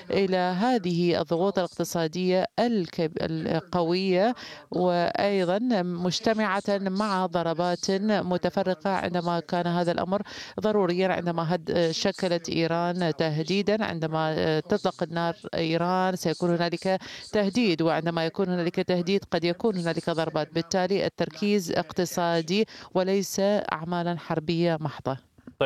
إلى هذه الضغوط الاقتصادية القوية، وأيضا مجتمعة مع ضربات متفرقة عندما كان هذا الأمر ضروريا. عندما شكلت إيران تهديدا، عندما تطلق النار إيران سيكون هنالك تهديد، وعندما يكون هنالك تهديد قد يكون هنالك ضربات. بالتالي التركيز اقتصادي وليس أعمالا حربية محضة.